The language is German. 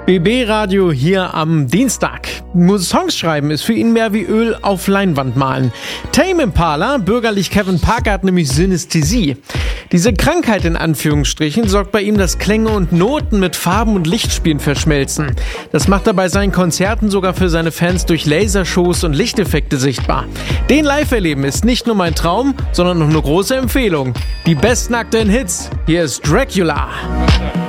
BB Radio hier am Dienstag. Songs schreiben ist für ihn mehr wie Öl auf Leinwand malen. Tame Impala, bürgerlich Kevin Parker, hat nämlich Synästhesie. Diese Krankheit in Anführungsstrichen sorgt bei ihm, dass Klänge und Noten mit Farben und Lichtspielen verschmelzen. Das macht er bei seinen Konzerten sogar für seine Fans durch Lasershows und Lichteffekte sichtbar. Den live erleben ist nicht nur mein Traum, sondern noch eine große Empfehlung. Die besten aktuellen Hits. Hier ist Dracula.